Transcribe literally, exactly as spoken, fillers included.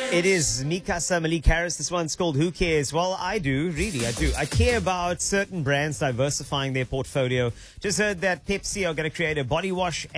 It is Mikasa Malik Harris. This one's called Who Cares? Well, I do. Really, I do. I care about certain brands diversifying their portfolio. Just heard that Pepsi are going to create a body wash